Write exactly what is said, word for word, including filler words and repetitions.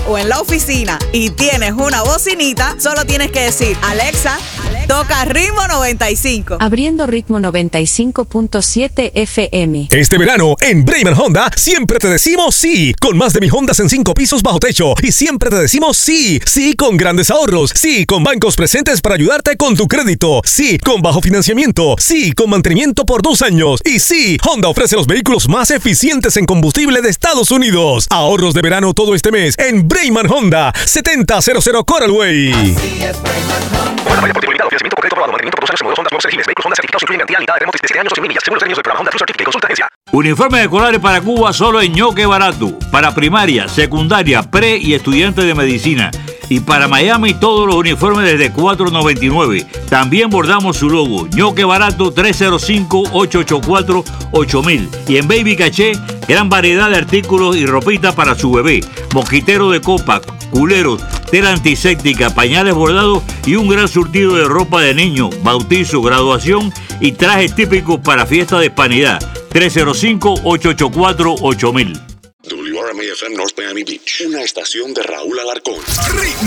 o en la oficina y tienes una bocinita, solo tienes que decir, Alexa, Alexa toca Ritmo noventa y cinco. Abriendo Ritmo noventa y cinco punto siete F M. Este verano, en Brayman Honda, siempre te decimos sí, con más de mil Hondas en cinco pisos bajo techo. Y siempre te decimos sí, sí con grandes ahorros, sí con bancos presentes para ayudarte con tu crédito, sí con bajo financiamiento, sí con mantenimiento por dos años. Y sí, Honda ofrece los vehículos más eficientes en combustible de Estados Unidos. Ahorros de verano todo este mes en Brayman Honda, setenta cero cero Coral Way. Así es Brayman Honda. Financiamiento por crédito aprobado, mantenimiento por dos años en modelos Honda, nuevos elegibles, vehículos Honda certificados incluyen garantía limitada de remontes de siete años o cien millas, según los términos del programa Honda Plus Certificate. Consulta agencia. Uniformes escolares para Cuba solo en Ñoque Barato. Para primaria, secundaria, pre y estudiantes de medicina. Y para Miami todos los uniformes desde cuatro noventa y nueve. También bordamos su logo. Ñoque Barato tres cero cinco, ocho ocho cuatro, ocho mil. Y en Baby Caché, gran variedad de artículos y ropita para su bebé. Mosquitero de copa, culeros, tela antiséptica, pañales bordados y un gran surtido de ropa de niño, bautizo, graduación y trajes típicos para fiesta de hispanidad. tres cero cinco, ocho ocho cuatro, ocho mil. W R M A F M North Miami Beach, una estación de Raúl Alarcón. Ritmo